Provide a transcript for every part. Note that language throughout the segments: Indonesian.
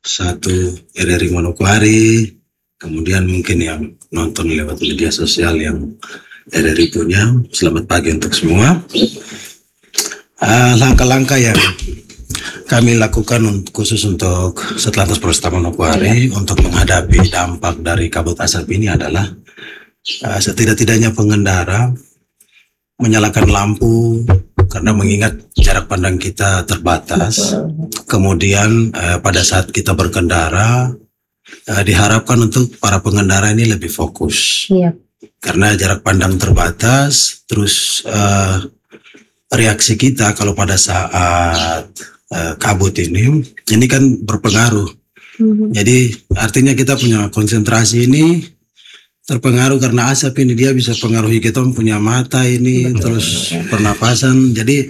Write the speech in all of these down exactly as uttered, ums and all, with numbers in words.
satu R R I Manokwari, kemudian mungkin yang nonton lewat media sosial yang R R I punya. Selamat pagi untuk semua. Uh, langkah-langkah yang kami lakukan untuk, khusus untuk Satlantas Polresta Manokwari untuk menghadapi dampak dari kabut asap ini adalah uh, setidak-tidaknya pengendara menyalakan lampu karena mengingat jarak pandang kita terbatas. Kemudian uh, pada saat kita berkendara uh, diharapkan untuk para pengendara ini lebih fokus. Iya. Karena jarak pandang terbatas, terus uh, reaksi kita kalau pada saat uh, kabut ini, ini kan berpengaruh. Mm-hmm. Jadi artinya kita punya konsentrasi ini terpengaruh karena asap ini, dia bisa pengaruhi kita punya mata ini, betul, terus pernapasan. Jadi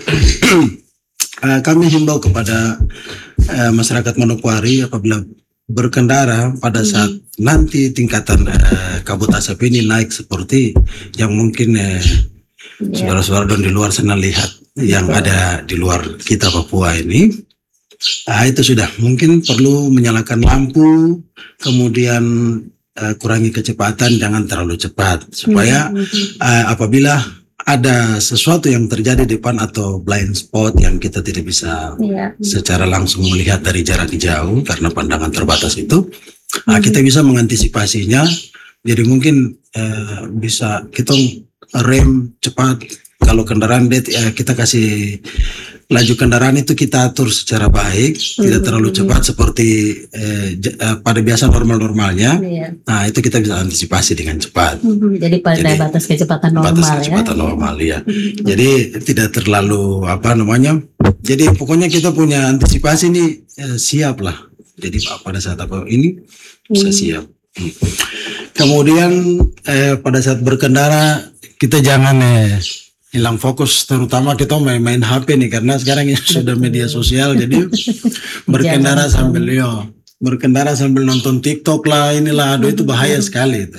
uh, kami himbau kepada uh, masyarakat Manokwari apabila berkendara pada saat mm-hmm. nanti tingkatan uh, kabut asap ini naik seperti yang mungkin uh, saudara-saudara dan di luar sana lihat yang ada di luar kita Papua ini, nah, itu sudah mungkin perlu menyalakan lampu, kemudian uh, kurangi kecepatan, jangan terlalu cepat supaya uh, apabila ada sesuatu yang terjadi di depan atau blind spot yang kita tidak bisa ya. secara langsung melihat dari jarak jauh karena pandangan terbatas itu, uh, kita bisa mengantisipasinya. Jadi mungkin uh, bisa kita rem cepat. Kalau kendaraan eh, kita kasih laju kendaraan itu kita atur secara baik, mm-hmm. tidak terlalu cepat seperti eh, j- eh, pada biasa normal-normalnya. Yeah. Nah itu kita bisa antisipasi dengan cepat. Mm-hmm. Jadi pada Jadi, batas kecepatan normal batas kecepatan ya. normal ya. Mm-hmm. Jadi tidak terlalu apa namanya. Jadi pokoknya kita punya antisipasi nih eh, siap lah. Jadi pada saat apa ini bisa mm-hmm. siap. Hmm. Kemudian eh, pada saat berkendara kita jangan eh, hilang fokus, terutama kita main-main H P nih karena sekarang ini sudah media sosial. Jadi berkendara sambil yo berkendara sambil nonton TikTok lah, inilah, aduh itu bahaya sekali itu.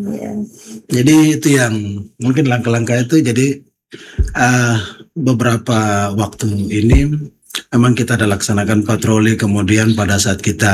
Jadi itu yang mungkin langkah-langkah itu. Jadi uh, beberapa waktu ini memang kita ada laksanakan patroli, kemudian pada saat kita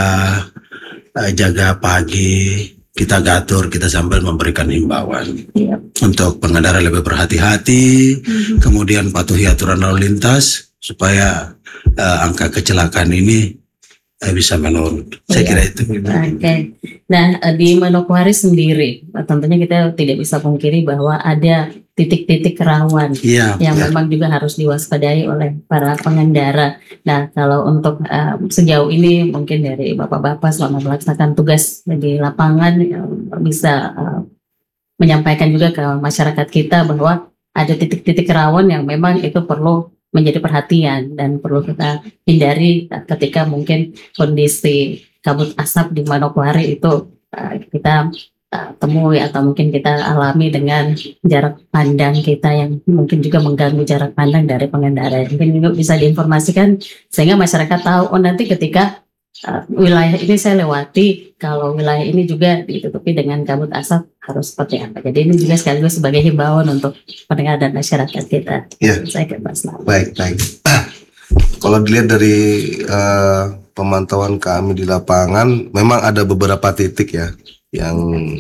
uh, jaga pagi kita gatur, kita sambil memberikan himbauan yep. untuk pengendara lebih berhati-hati, mm-hmm. kemudian patuhi aturan lalu lintas supaya uh, angka kecelakaan ini uh, bisa menurun. Saya yeah. kira itu. Oke. Okay. Nah di Manokwari sendiri, tentunya kita tidak bisa pungkiri bahwa ada titik-titik rawan yeah, yang yeah. memang juga harus diwaspadai oleh para pengendara. Nah, kalau untuk uh, sejauh ini mungkin dari bapak-bapak selama melaksanakan tugas di lapangan uh, bisa uh, menyampaikan juga ke masyarakat kita bahwa ada titik-titik rawan yang memang itu perlu menjadi perhatian dan perlu kita hindari uh, ketika mungkin kondisi kabut asap di Manokwari itu uh, kita temui atau mungkin kita alami dengan jarak pandang kita yang mungkin juga mengganggu jarak pandang dari pengendara. Mungkin juga bisa diinformasikan sehingga masyarakat tahu, oh nanti ketika uh, wilayah ini saya lewati, kalau wilayah ini juga ditutupi dengan kabut asap harus seperti apa. Jadi ini juga sekaligus sebagai himbauan untuk pendengar dan masyarakat kita. Ya. Saya ke Mas Lama. Baik, baik. Kalau dilihat dari uh, pemantauan kami di lapangan, memang ada beberapa titik ya yang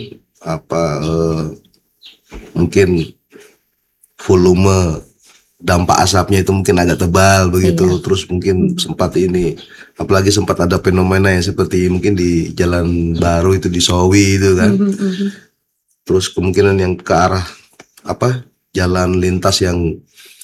apa uh, mungkin volume dampak asapnya itu mungkin agak tebal begitu, iya. Terus mungkin sempat ini, apalagi sempat ada fenomena yang seperti mungkin di Jalan Baru itu di Sowi itu kan, mm-hmm. terus kemungkinan yang ke arah apa jalan lintas yang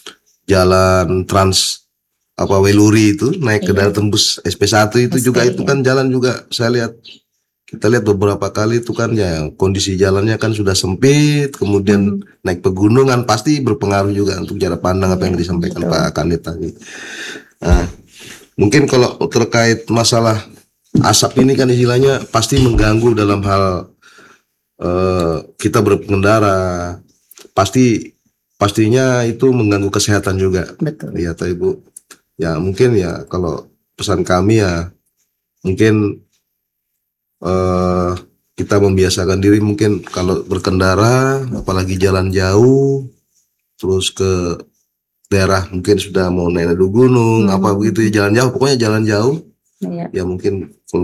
jalan trans apa Weluri itu naik iya. ke daerah tembus S P satu itu Pasti, juga itu iya. kan jalan juga saya lihat. Kita lihat beberapa kali itu kan ya kondisi jalannya kan sudah sempit, kemudian hmm. naik pegunungan pasti berpengaruh juga untuk jarak pandang apa yang disampaikan Betul. Pak Kanit tadi. Nah, mungkin kalau terkait masalah asap ini kan istilahnya pasti mengganggu dalam hal uh, kita berpengendara, pasti pastinya itu mengganggu kesehatan juga. Betul. Ya, Ibu. Ya mungkin ya kalau pesan kami ya mungkin Uh, kita membiasakan diri mungkin kalau berkendara apalagi jalan jauh terus ke daerah mungkin sudah mau naik gunung hmm. apa begitu ya jalan jauh pokoknya jalan jauh ya, ya mungkin